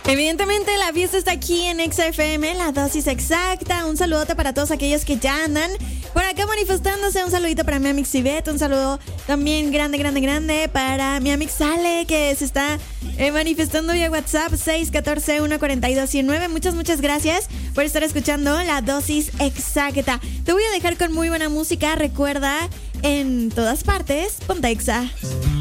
Evidentemente la fiesta está aquí en Exa FM, la dosis exacta. Un saludote para todos aquellos que ya andan por acá manifestándose. Un saludito para mi amiga Sibet. Un saludo también grande para mi amiga Sale, que se está manifestando vía WhatsApp 614-142-109. Muchas gracias por estar escuchando la dosis exacta. Te voy a dejar con muy buena música. Recuerda, en todas partes, ponte Exa.